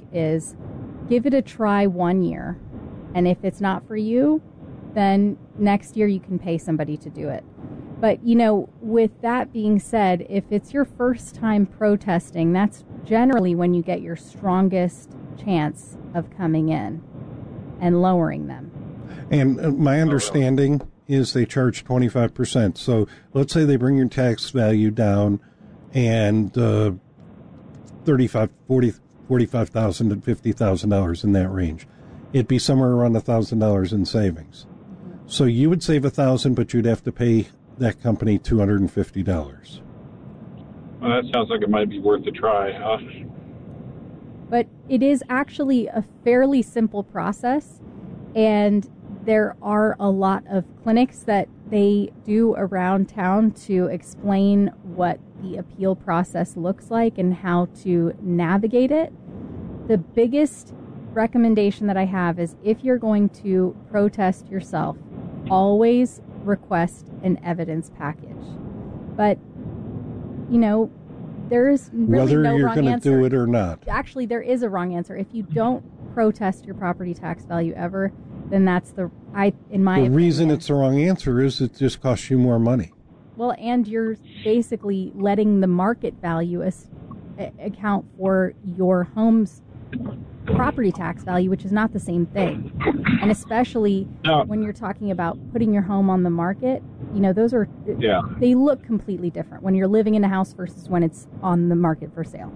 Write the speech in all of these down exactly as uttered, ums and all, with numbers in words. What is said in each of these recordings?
is give it a try one year. And if it's not for you, then next year you can pay somebody to do it. But, you know, with that being said, if it's your first time protesting, that's generally when you get your strongest chance of coming in and lowering them. And my understanding is they charge twenty-five percent. So let's say they bring your tax value down and uh, thirty-five, forty, forty-five thousand and fifty thousand dollars in that range. It'd be somewhere around one thousand dollars in savings. So you would save one thousand dollars, but you'd have to pay that company two hundred fifty dollars. Well, that sounds like it might be worth a try, huh? But it is actually a fairly simple process, and there are a lot of clinics that they do around town to explain what the appeal process looks like and how to navigate it. The biggest recommendation that I have is if you're going to protest yourself, always request an evidence package. But, you know, there's really Whether no you're wrong gonna answer. do it or not. Actually, there is a wrong answer. If you don't protest your property tax value ever, then that's the, I, in my The opinion. reason it's the wrong answer is it just costs you more money. Well, and you're basically letting the market value as, a, account for your home's property tax value, which is not the same thing. And especially no. when you're talking about putting your home on the market, you know, those are, yeah. they look completely different when you're living in a house versus when it's on the market for sale.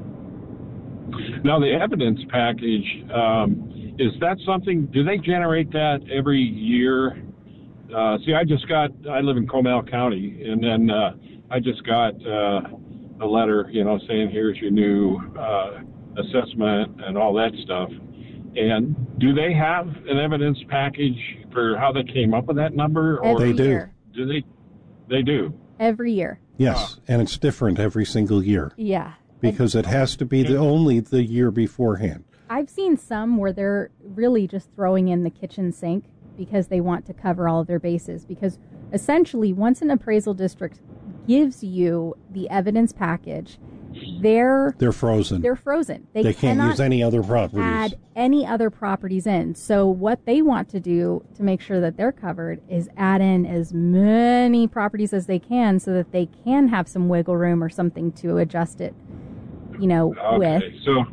Now, the evidence package, um, is that something, do they generate that every year? Uh, see, I just got, I live in Comal County, and then uh, I just got uh, a letter, you know, saying here's your new uh, assessment and all that stuff. And do they have an evidence package for how they came up with that number? Or Every They do. year. do they? They do. Every year. Yes, and it's different every single year. Yeah. Because it has to be the only the year beforehand. I've seen some where they're really just throwing in the kitchen sink because they want to cover all of their bases. Because essentially, once an appraisal district gives you the evidence package, they're They're frozen. they're frozen. They, They can't cannot use any other properties. add any other properties in. So what they want to do to make sure that they're covered is add in as many properties as they can so that they can have some wiggle room or something to adjust it, you know, Okay, with. so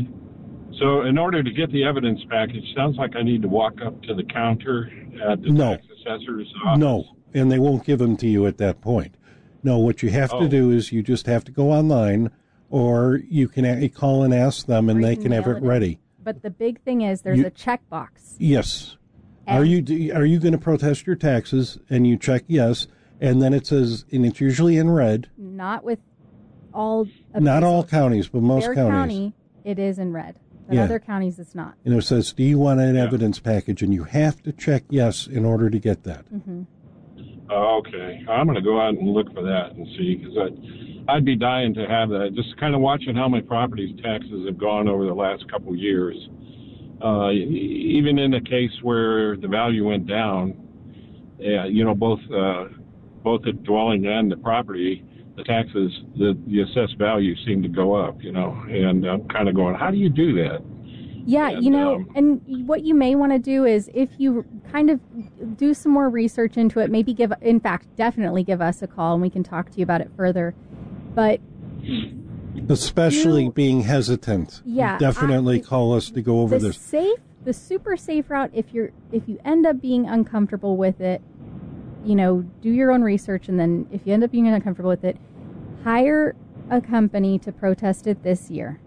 so in order to get the evidence package, sounds like I need to walk up to the counter at the No. tax assessor's office. No, and they won't give them to you at that point. No, what you have Oh. to do is you just have to go online, or you can a- call and ask them, and Or you they can can have mail it it in. ready. But the big thing is there's You- a checkbox. Yes. And- Are you do- are you going to protest your taxes? And you check yes, and then it says, and it's usually in red. Not with all. Not all appraisals. counties, but most Bear counties. County, it is in red. But Yeah. other counties, it's not. And it says, do you want an Yeah. evidence package? And you have to check yes in order to get that. Mm-hmm. Okay, I'm going to go out and look for that and see, because I'd, I'd be dying to have that. Just kind of watching how my property taxes have gone over the last couple of years. Uh, e- even in the case where the value went down, yeah, you know, both uh, both the dwelling and the property, the taxes, the, the assessed value seemed to go up, you know, and I'm kind of going, how do you do that? Yeah, And, you know, um, and what you may want to do is if you kind of do some more research into it, maybe give, in fact, definitely give us a call and we can talk to you about it further. But Especially You- being hesitant. Yeah, Definitely I- call us to go over the this. safe, the super safe route, if you're if you end up being uncomfortable with it, you know, do your own research, and then if you end up being uncomfortable with it, hire a company to protest it this year,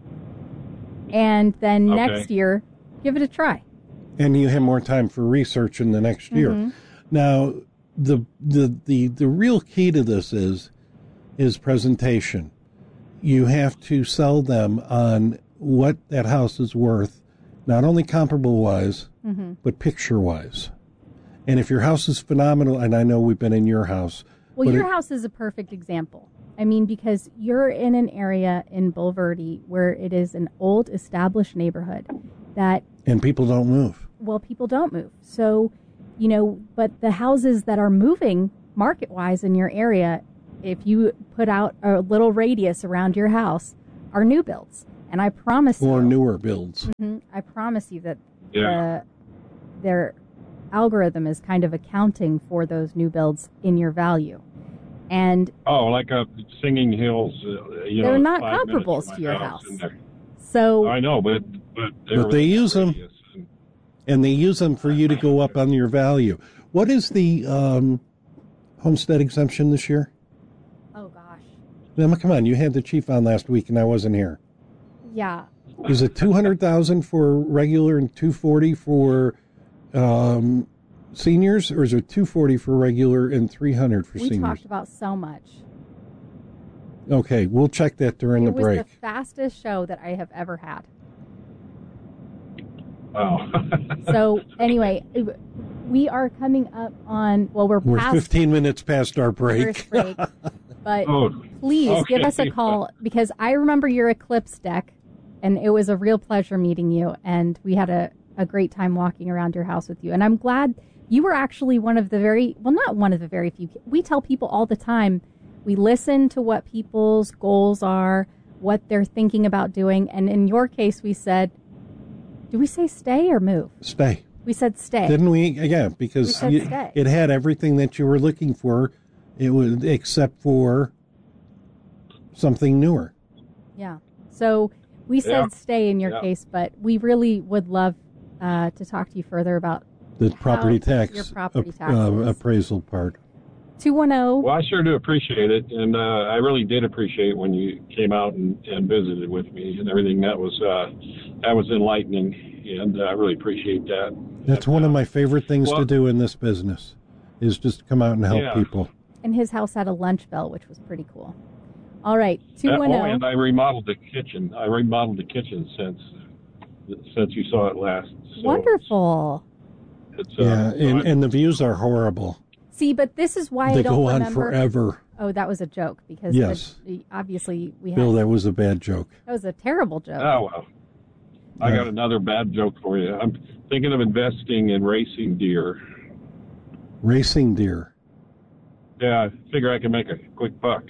and then Okay. next year give it a try. And you have more time for research in the next year. Mhm. Now, the, the the the real key to this is is presentation. You have to sell them on what that house is worth, not only comparable wise, Mm-hmm. but picture wise. And if your house is phenomenal, and I know we've been in your house, Well, but your it- house is a perfect example. I mean, because you're in an area in Bulverde where it is an old established neighborhood that, and people don't move. well, people don't move. So, you know, but the houses that are moving market-wise in your area, if you put out a little radius around your house, are new builds. And I promise or you. Or newer builds. Mm-hmm, I promise you that Yeah. the, their algorithm is kind of accounting for those new builds in your value. And oh, like a Singing Hills, uh, you they're know, not five minutes comparables from to my your house. house. And they're- So I know, but but, they're But they within use them. radius, and- And they use them for you to go up on your value. What is the um, homestead exemption this year? oh gosh. Now, come on, you had the chief on last week and I wasn't here. Yeah. Is it two hundred thousand for regular and two forty for um, seniors, or is it two forty for regular and three hundred for We seniors? talked about so much. Okay, we'll check that during It the was break. the fastest show that I have ever had. Oh. So anyway, we are coming up on, well, we're, We're past fifteen minutes past our the break. first break, but oh, please okay. give us a call, because I remember your Eclipse deck, and it was a real pleasure meeting you, and we had a, a great time walking around your house with you. And I'm glad you were actually one of the very, well, not one of the very few. We tell people all the time, we listen to what people's goals are, what they're thinking about doing, and in your case, we said, do we say stay or move? Stay. We said stay. Didn't we? Yeah, We because said you, stay. it had everything that you were looking for. It was except for something newer. Yeah. So we said Yeah. stay in your Yeah. case, but we really would love uh, to talk to you further about The property How- tax, your property ap- taxes. uh, appraisal part. two one zero. Well, I sure do appreciate it, and uh, I really did appreciate when you came out and, and visited with me and everything. That was uh, that was enlightening, and uh, I really appreciate that. That's one of my favorite things Well- to do in this business, is just come out and help Yeah. people. And his house had a lunch bell, which was pretty cool. All right, two Uh, one oh, zero. and I remodeled the kitchen. I remodeled the kitchen since since you saw it last. So Wonderful. It's, uh, Yeah, so and, I- and the views are horrible. See, but this is why They I don't go on remember. forever. Oh, that was a joke, because Yes. the, obviously we had Bill, that was a bad joke. that was a terrible joke. Oh well. I Yeah. got another bad joke for you. I'm thinking of investing in racing deer. Racing deer. Yeah, I figure I can make a quick buck.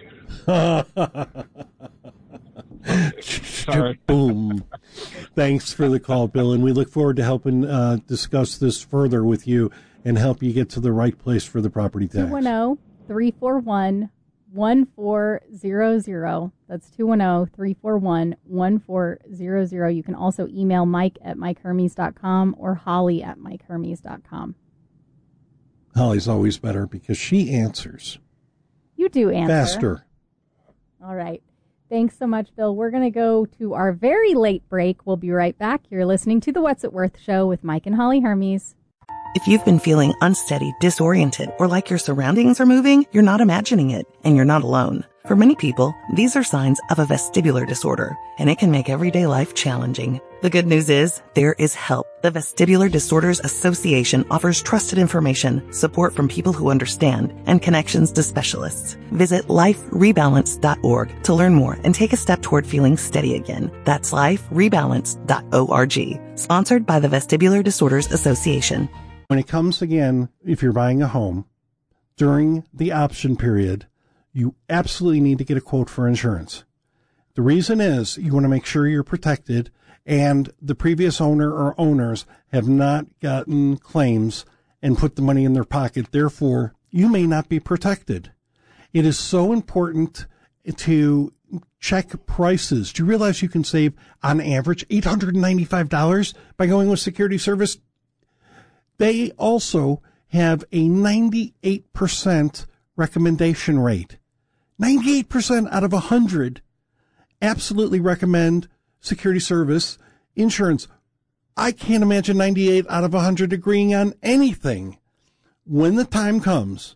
Sorry. Boom. Thanks for the call, Bill, and we look forward to helping uh, discuss this further with you and help you get to the right place for the property tax. two one zero, three four one, one four zero zero. That's two one zero, three four one, one four zero zero. You can also email Mike at mike hermes dot com or Holly at mike hermes dot com. Holly's always better because she answers You do answer. faster. All right. Thanks so much, Bill. We're going to go to our very late break. We'll be right back. You're listening to The What's It Worth Show with Mike and Holly Hermes. If you've been feeling unsteady, disoriented, or like your surroundings are moving, you're not imagining it, and you're not alone. For many people, these are signs of a vestibular disorder, and it can make everyday life challenging. The good news is, there is help. The Vestibular Disorders Association offers trusted information, support from people who understand, and connections to specialists. Visit life rebalance dot org to learn more and take a step toward feeling steady again. That's life rebalance dot org. Sponsored by the Vestibular Disorders Association. When it comes again, if you're buying a home, during the option period, you absolutely need to get a quote for insurance. The reason is you want to make sure you're protected and the previous owner or owners have not gotten claims and put the money in their pocket. Therefore, you may not be protected. It is so important to check prices. Do you realize you can save on average eight hundred ninety-five dollars by going with Security Service? They also have a ninety-eight percent recommendation rate. ninety-eight percent out of one hundred absolutely recommend Security Service insurance. I can't imagine ninety-eight out of one hundred agreeing on anything. When the time comes,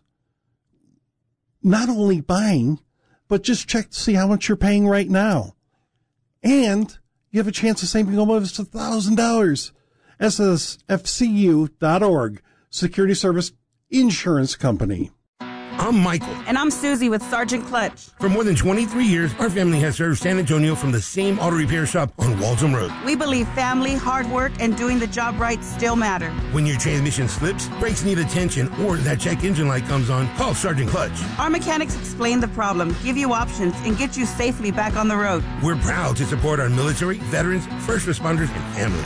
not only buying, but just check to see how much you're paying right now. And you have a chance of saving almost one thousand dollars. S S F C U dot org, Security Service Insurance Company. I'm Michael. And I'm Susie with Sergeant Clutch. For more than twenty-three years, our family has served San Antonio from the same auto repair shop on Waltham Road. We believe family, hard work, and doing the job right still matter. When your transmission slips, brakes need attention, or that check engine light comes on, call Sergeant Clutch. Our mechanics explain the problem, give you options, and get you safely back on the road. We're proud to support our military, veterans, first responders, and families.